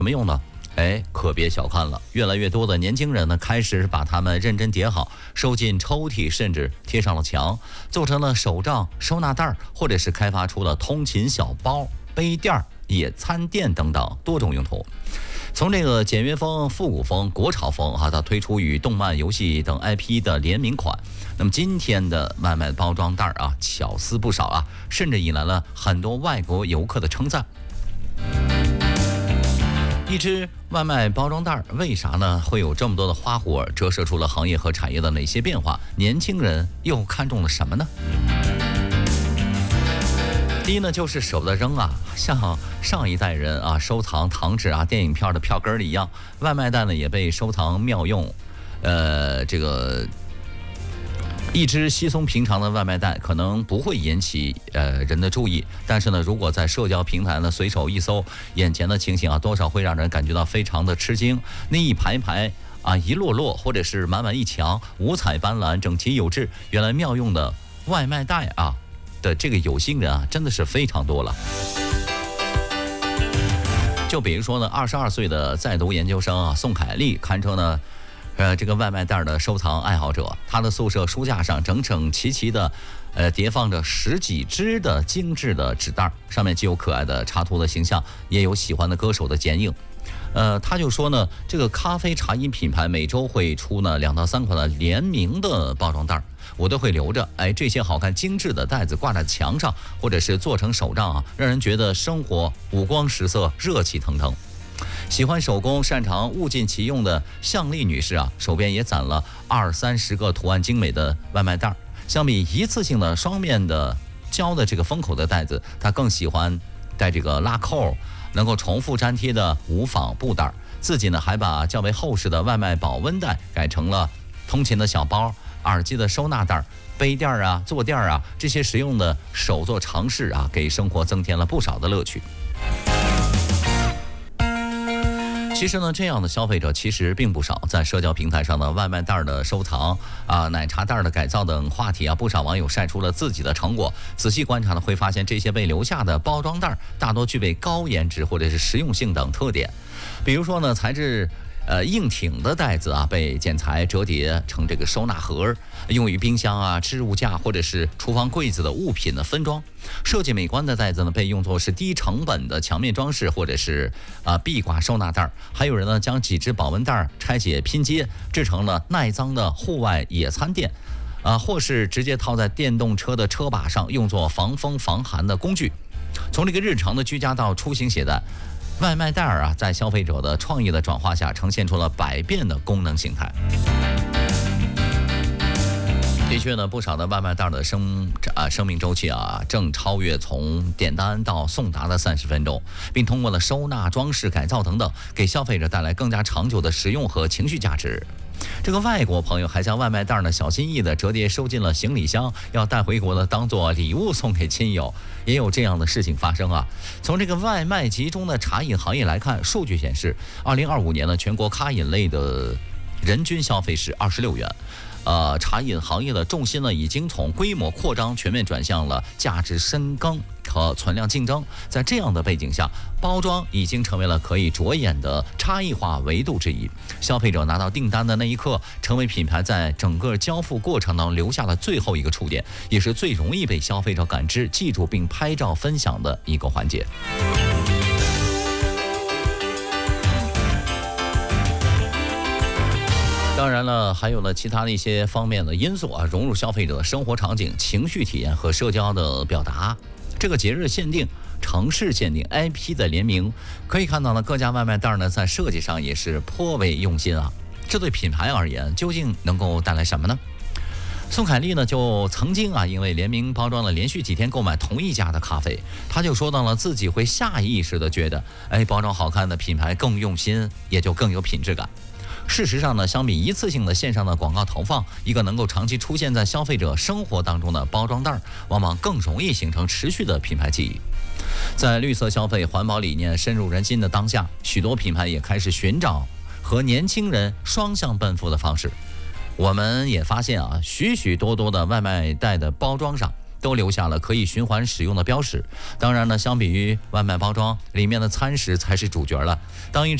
什么用呢？可别小看了，越来越多的年轻人呢，开始把它们认真叠好，收进抽屉，甚至贴上了墙，做成了手账、收纳袋，或者是开发出了通勤小包、杯垫、野餐垫等等多种用途。从这个简约风、复古风、国潮风到推出与动漫、游戏等 IP 的联名款。那么今天的外卖包装袋巧思不少甚至引来了很多外国游客的称赞。一只外卖包装袋为啥呢会有这么多的花活，折射出了行业和产业的哪些变化？年轻人又看中了什么呢？第一呢，就是舍不得扔像上一代人收藏糖纸电影票的票根一样，外卖袋呢也被收藏妙用。一只稀松平常的外卖袋可能不会引起人的注意，但是呢，如果在社交平台呢随手一搜，眼前的情形多少会让人感觉到非常的吃惊。那一排排一摞摞，或者是满满一墙，五彩斑斓，整齐有致，原来妙用的外卖袋的这个有心人真的是非常多了。就比如说呢，22岁的在读研究生宋凯丽，堪称呢这个外卖袋的收藏爱好者。他的宿舍书架上整整齐齐的叠放着10几只的精致的纸袋，上面既有可爱的插图的形象，也有喜欢的歌手的剪影。他就说呢，这个咖啡茶饮品牌每周会出呢2到3款的联名的包装袋，我都会留着。这些好看精致的袋子挂在墙上，或者是做成手账让人觉得生活五光十色，热气腾腾。喜欢手工、擅长物尽其用的向丽女士手边也攒了20-30个图案精美的外卖袋。相比一次性的双面的胶的这个封口的袋子，她更喜欢带这个拉扣、能够重复粘贴的无纺布袋。自己呢还把较为厚实的外卖保温袋改成了通勤的小包、耳机的收纳袋、杯垫坐垫这些实用的手作尝试给生活增添了不少的乐趣。其实呢，这样的消费者其实并不少。在社交平台上的外卖袋的收藏奶茶袋的改造等话题不少网友晒出了自己的成果。仔细观察呢，会发现这些被留下的包装袋大多具备高颜值或者是实用性等特点。比如说呢，材质硬挺的袋子被剪裁折叠成这个收纳盒，用于冰箱置物架或者是厨房柜子的物品的分装。设计美观的袋子呢，被用作是低成本的墙面装饰或者是壁挂收纳袋。还有人呢，将几只保温袋拆解拼接，制成了耐脏的户外野餐垫，或是直接套在电动车的车把上，用作防风防寒的工具。从这个日常的居家到出行携带，外卖袋在消费者的创意的转化下，呈现出了百变的功能形态。的确呢，不少的外卖袋的生命周期正超越从点单到送达的30分钟，并通过了收纳、装饰、改造等等，给消费者带来更加长久的实用和情绪价值。这个外国朋友还将外卖袋呢小心翼翼地折叠收进了行李箱，要带回国呢当做礼物送给亲友，也有这样的事情发生从这个外卖集中的茶饮行业来看，数据显示，2025年呢全国咖饮类的人均消费是26元。茶饮行业的重心呢，已经从规模扩张全面转向了价值深耕和存量竞争。在这样的背景下，包装已经成为了可以着眼的差异化维度之一。消费者拿到订单的那一刻，成为品牌在整个交付过程当中留下的最后一个触点，也是最容易被消费者感知、记住并拍照分享的一个环节。当然了，还有呢其他的一些方面的因素融入消费者的生活场景、情绪体验和社交的表达。这个节日限定、城市限定、IP 的联名，可以看到呢，各家外卖袋呢在设计上也是颇为用心这对品牌而言，究竟能够带来什么呢？宋凯丽呢就曾经因为联名包装了连续几天购买同一家的咖啡，他就说到了自己会下意识的觉得，包装好看的品牌更用心，也就更有品质感。事实上呢，相比一次性的线上的广告投放，一个能够长期出现在消费者生活当中的包装袋，往往更容易形成持续的品牌记忆。在绿色消费、环保理念深入人心的当下，许多品牌也开始寻找和年轻人双向奔赴的方式。我们也发现许许多多的外卖袋的包装上都留下了可以循环使用的标识。当然呢，相比于外卖包装，里面的餐食才是主角了。当一